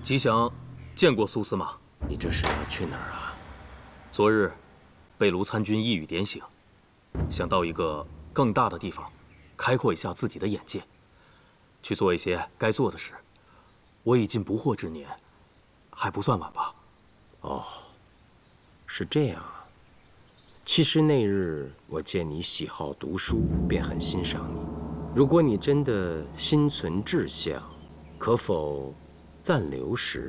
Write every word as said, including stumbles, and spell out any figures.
吉祥见过苏司马。 你这是要去哪儿啊？ 昨日，被卢参军一语点醒，想到一个更大的地方，开阔一下自己的眼界，去做一些该做的事。我已近不惑之年，还不算晚吧？ 哦，是这样啊。其实那日我见你喜好读书，便很欣赏你。如果你真的心存志向，可否暂留时